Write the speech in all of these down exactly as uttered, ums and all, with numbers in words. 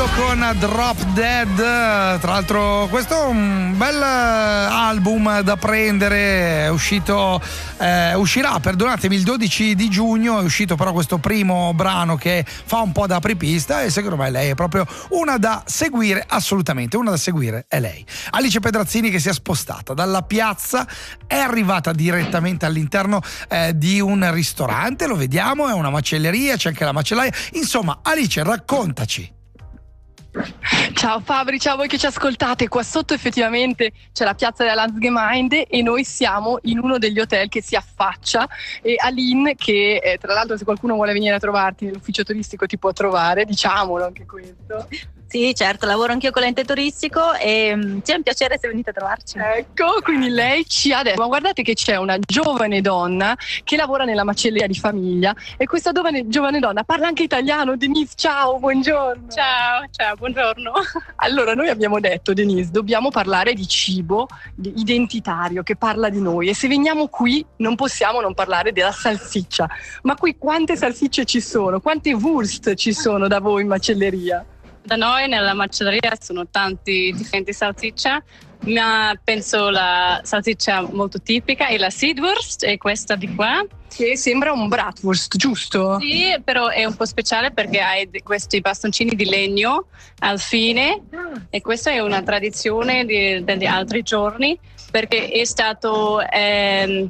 con Drop Dead. Tra l'altro questo è un bel album da prendere, è uscito eh, uscirà, perdonatemi, il dodici di giugno, è uscito però questo primo brano che fa un po' da apripista e secondo me lei è proprio una da seguire, assolutamente una da seguire è lei. Alice Pedrazzini che si è spostata dalla piazza, è arrivata direttamente all'interno eh, di un ristorante, lo vediamo, è una macelleria, c'è anche la macellaia, insomma Alice, raccontaci. Ciao Fabri, ciao a voi che ci ascoltate. Qua sotto effettivamente c'è la piazza della Landsgemeinde e noi siamo in uno degli hotel che si affaccia, e Aline che eh, tra l'altro se qualcuno vuole venire a trovarti nell'ufficio turistico ti può trovare, diciamolo anche questo. Sì, certo, lavoro anch'io con l'ente turistico e um, è un piacere se venite a trovarci. Ecco, quindi lei ci ha detto, ma guardate che c'è una giovane donna che lavora nella macelleria di famiglia e questa giovane, giovane donna parla anche italiano. Denise, ciao, buongiorno. Ciao, ciao, buongiorno. Allora, noi abbiamo detto, Denise, dobbiamo parlare di cibo di identitario che parla di noi, e se veniamo qui non possiamo non parlare della salsiccia. Ma qui quante salsicce ci sono? Quante wurst ci sono da voi in macelleria? Da noi nella macelleria sono tanti differenti salsicce, ma penso la salsiccia molto tipica è la Sidwurst, è questa di qua. Che sembra un bratwurst, giusto? Sì, però è un po' speciale perché ha questi bastoncini di legno al fine, e questa è una tradizione di, degli altri giorni perché è stato ehm,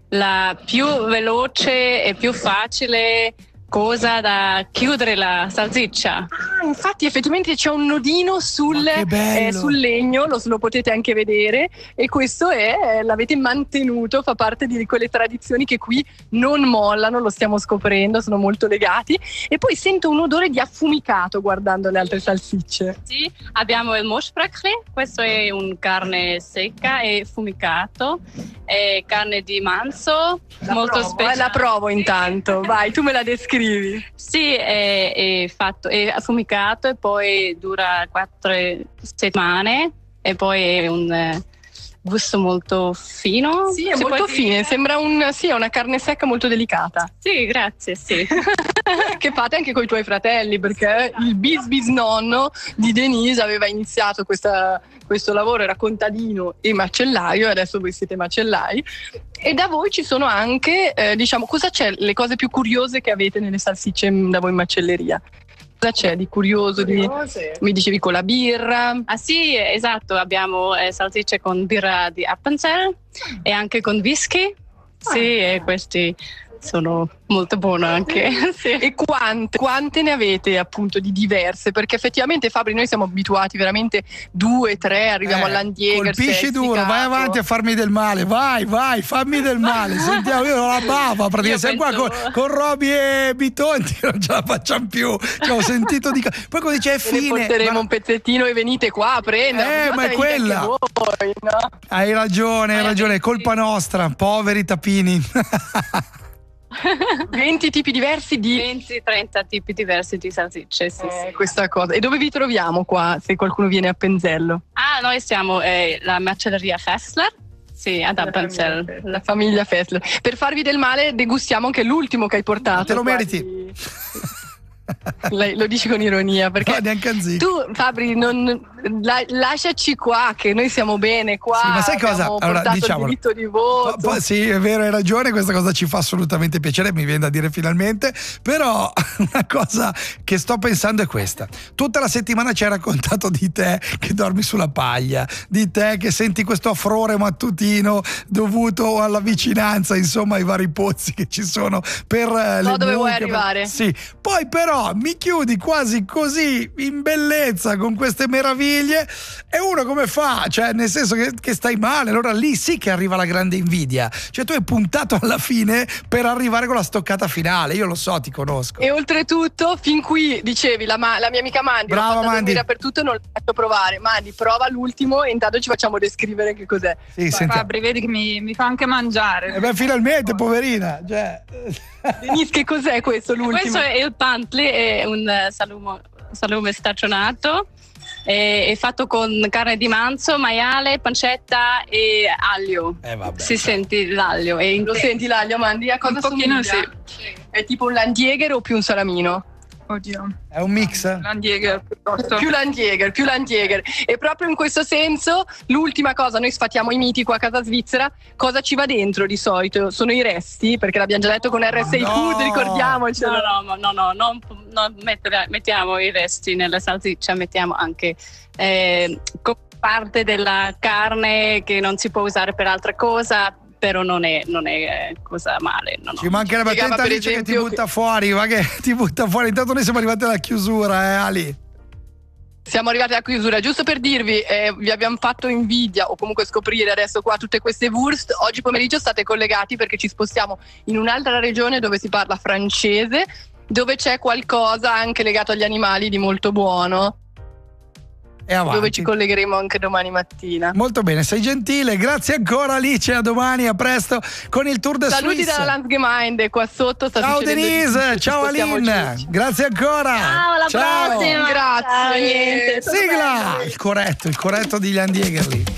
la più veloce e più facile cosa da chiudere la salsiccia. Ah, infatti effettivamente c'è un nodino sul, eh, sul legno, lo, lo potete anche vedere, e questo è, l'avete mantenuto, fa parte di quelle tradizioni che qui non mollano, lo stiamo scoprendo, sono molto legati. E poi sento un odore di affumicato guardando le altre salsicce. Sì, abbiamo il Moschbräckli, questo è un carne secca e fumicato, è carne di manzo, la molto provo, speciale. Eh, la provo intanto, vai, tu me la descrivi. Sì, è, è fatto, è affumicato e poi dura quattro settimane e poi è un eh, gusto molto fino. Sì, è molto fine, sembra un, sì, è una carne secca molto delicata. Sì, grazie, sì. Che fate anche con i tuoi fratelli, perché il bis bis nonno di Denise aveva iniziato questa, questo lavoro, era contadino e macellaio, e adesso voi siete macellai. E da voi ci sono anche, eh, diciamo, cosa c'è, le cose più curiose che avete nelle salsicce da voi in macelleria? Cosa c'è di curioso? Di, mi dicevi con la birra. Ah sì, esatto, abbiamo eh, salsicce con birra di Appenzell e anche con whisky. Sì, e questi sono molto buone anche. Sì. E quante, quante ne avete appunto di diverse? Perché effettivamente Fabri, noi siamo abituati veramente due, tre, arriviamo eh, all'Andiegers. colpisci duro, vai avanti a farmi del male, vai, vai, fammi del male. Sentiamo, io ho la bava, praticamente siamo penso... qua con, con Roby e Bitonti, non ce la facciamo più. Cioè, ho sentito di... Poi quando dice è fine... Ne porteremo ma... un pezzettino e venite qua a prendere. Eh, ma è quella. Voi, no? Hai ragione, hai ragione, è colpa nostra, poveri tapini. venti tipi diversi di venti trenta tipi diversi di salsicce, sì, eh, sì. Questa cosa. E dove vi troviamo qua se qualcuno viene a Penzello? Ah, noi siamo eh, la macelleria Fessler. Sì, ad Appenzell. La famiglia Fessler. Per farvi del male degustiamo anche l'ultimo che hai portato. Te lo meriti. Quasi... Lei lo dici con ironia perché no, neanche anzi. Tu Fabri non, la, lasciaci qua che noi siamo bene qua. Sì, ma sai cosa? Allora, diciamo, il diritto di voto. Po- po- sì, è vero, hai ragione, questa cosa ci fa assolutamente piacere, mi viene da dire finalmente, però una cosa che sto pensando è questa: tutta la settimana ci hai raccontato di te che dormi sulla paglia, di te che senti questo affrore mattutino dovuto alla vicinanza, insomma, ai vari pozzi che ci sono per uh, so le dove buche, vuoi arrivare. Per... Sì, poi però mi chiudi quasi così in bellezza con queste meraviglie, e uno come fa? Cioè, nel senso che, che stai male, allora lì sì che arriva la grande invidia. Cioè, tu hai puntato alla fine per arrivare con la stoccata finale, io lo so, ti conosco. E oltretutto, fin qui dicevi, la, ma- la mia amica Mandy, brava Mandy, per tutto non l'ho fatto provare. Mandy, prova l'ultimo e intanto ci facciamo descrivere che cos'è. Sì, Fabri, vedi che mi, mi fa anche mangiare. Eh beh, finalmente, poverina, cioè... Denise, che cos'è questo l'ultimo? Questo è il pantli, è un salume, salume stagionato, è, è fatto con carne di manzo, maiale, pancetta e aglio. Eh, vabbè, si cioè. senti l'aglio. È Lo senti l'aglio, Mandy? A cosa un pochino somiglia? sì. È tipo un Landjäger o più un salamino? Oddio. È un mix? Landjäger piuttosto. Più Landjäger, più Landjäger. E proprio in questo senso, l'ultima cosa, noi sfatiamo i miti qua a casa svizzera, cosa ci va dentro di solito? Sono i resti, perché l'abbiamo già detto con R S I No. Food, ricordiamocelo. No, no, no, no, non, non mettere- mettiamo i resti nella salsiccia, mettiamo anche eh, co- parte della carne che non si può usare per altra cosa, però non è, non è eh, cosa male. No, no. Ci mancherebbe, Spiegava, attenta per Alice che ti esempio, butta fuori, ma che ti butta fuori. Intanto noi siamo arrivati alla chiusura, eh Ali. Siamo arrivati alla chiusura, giusto per dirvi, eh, vi abbiamo fatto invidia o comunque scoprire adesso qua tutte queste wurst. Oggi pomeriggio state collegati perché ci spostiamo in un'altra regione dove si parla francese, dove c'è qualcosa anche legato agli animali di molto buono, E avanti. dove ci collegheremo anche domani mattina. Molto bene, sei gentile, grazie ancora Alice, a domani, a presto con il Tour de Saluti Suisse. dalla Landsgemeinde qua sotto. sta Ciao succedendo di Denise, tutto, ci ciao spostiamo Aline, giù. grazie ancora. Ciao, alla Ciao. prossima. Grazie. Ciao, niente. Sigla, il corretto, il corretto di Landjäger lì.